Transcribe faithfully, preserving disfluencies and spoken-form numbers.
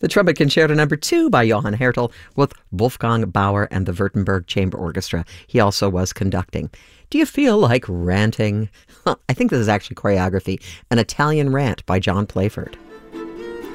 The Trumpet Concerto Number Two by Johann Hertel with Wolfgang Bauer and the Württemberg Chamber Orchestra. He also was conducting. Do you feel like ranting? I think this is actually choreography, an Italian rant by John Playford.